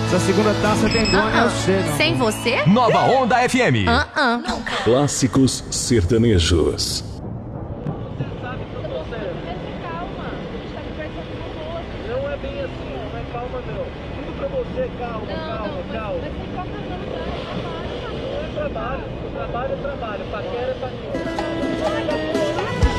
Essa segunda taça tem dono é você, não. Sem você? Nova Onda FM. Clássicos sertanejos. Não é bem assim, não é calma não. Tudo pra você, calma, calma, calma. Não é trabalho, trabalho é trabalho, paquera é paquera.